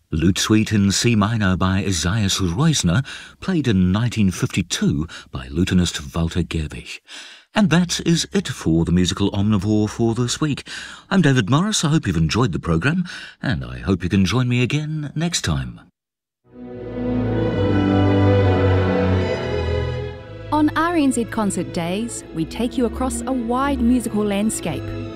Lute Suite in C minor by Esaias Reusner, played in 1952 by lutenist Walter Gerwig. And that is it for the Musical Omnivore for this week. I'm David Morris. I hope you've enjoyed the programme, and I hope you can join me again next time. On RNZ Concert Days, we take you across a wide musical landscape